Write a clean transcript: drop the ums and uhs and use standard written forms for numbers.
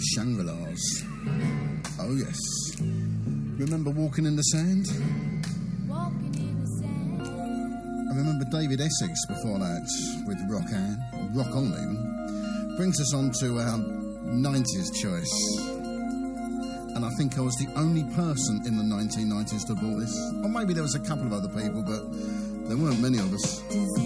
the Shangri-Las. Oh, yes. Remember Walking in the Sand? Walking in the sand. I remember David Essex before that with Rock On even. Brings us on to our 90s choice. And I think I was the only person in the 1990s to have bought this. Or maybe there was a couple of other people, but there weren't many of us.